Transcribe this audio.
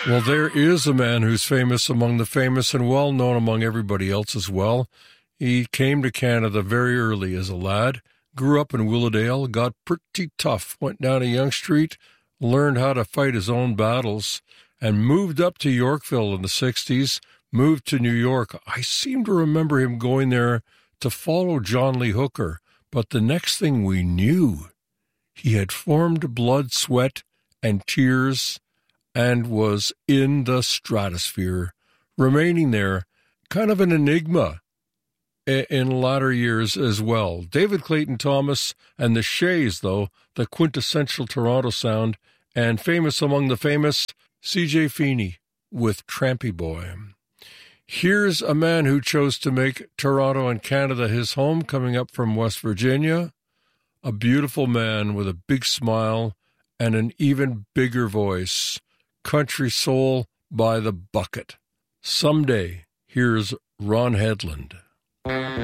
Well, there is a man who's famous among the famous and well-known among everybody else as well. He came to Canada very early as a lad, grew up in Willowdale, got pretty tough, went down a Yonge Street, learned how to fight his own battles, and moved up to Yorkville in the 60s, moved to New York. I seem to remember him going there to follow John Lee Hooker, but the next thing we knew, he had formed Blood, Sweat, and Tears and was in the stratosphere, remaining there, kind of an enigma in latter years as well. David Clayton Thomas and the Shays, though, the quintessential Toronto sound, and famous among the famous, C.J. Feeney with Trampy Boy. Here's a man who chose to make Toronto and Canada his home, coming up from West Virginia, a beautiful man with a big smile and an even bigger voice. Country soul by the bucket. Someday, here's Ron Hedlund.